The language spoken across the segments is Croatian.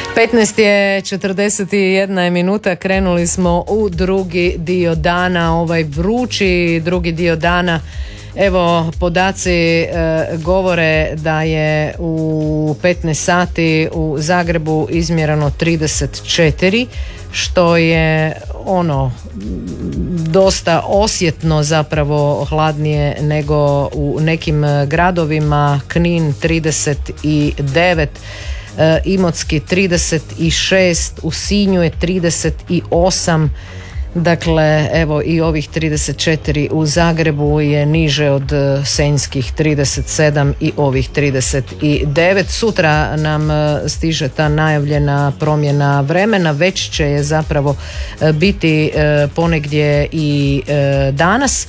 15 je 41 minuta, krenuli smo u drugi dio dana, ovaj vrući drugi dio dana. Evo, podaci govore da je u 15 sati u Zagrebu izmjereno 34, što je dosta osjetno zapravo hladnije nego u nekim gradovima. Knin 39, Imotski 36, u Sinju je 38. Dakle, evo i ovih 34 u Zagrebu je niže od senjskih 37 i ovih 39. Sutra nam stiže ta najavljena promjena vremena, već će je zapravo biti ponegdje i danas,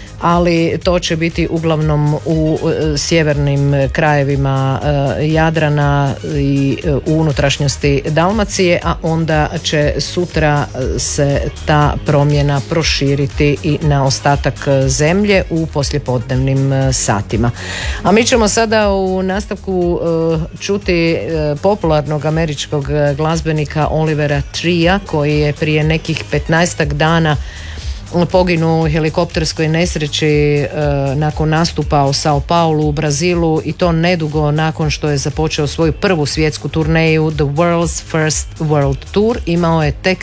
ali to će biti uglavnom u sjevernim krajevima Jadrana i u unutrašnjosti Dalmacije, a onda će sutra se ta promjena proširiti i na ostatak zemlje u poslijepodnevnim satima. A mi ćemo sada u nastavku čuti popularnog američkog glazbenika Olivera Treea, koji je prije nekih 15-ak dana poginuo u helikopterskoj nesreći nakon nastupa u Sao Paulu u Brazilu, i to nedugo nakon što je započeo svoju prvu svjetsku turneju The World's First World Tour. Imao je tek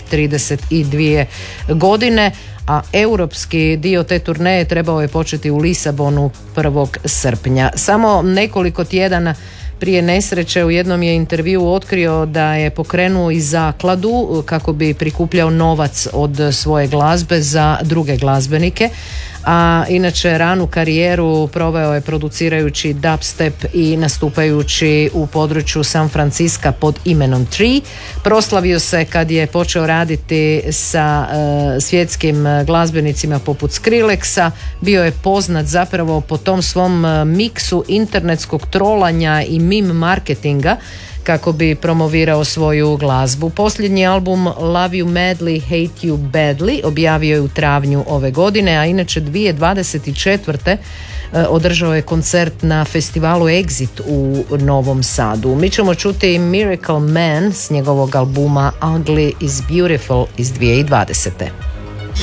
32 godine, a europski dio te turneje trebao je početi u Lisabonu 1. srpnja. Samo nekoliko tjedana prije nesreće u jednom je intervjuu otkrio da je pokrenuo i zakladu kako bi prikupljao novac od svoje glazbe za druge glazbenike, a inače ranu karijeru proveo je producirajući dubstep i nastupajući u području San Francisca pod imenom Tree. Proslavio se kad je počeo raditi sa svjetskim glazbenicima poput Skrillexa. Bio je poznat zapravo po tom svom miksu internetskog trolanja i meme marketinga kako bi promovirao svoju glazbu. Posljednji album Love You Madly, Hate You Badly objavio je u travnju ove godine, a inače 2024. održao je koncert na festivalu Exit u Novom Sadu. Mi ćemo čuti Miracle Man s njegovog albuma Ugly is Beautiful iz 2020.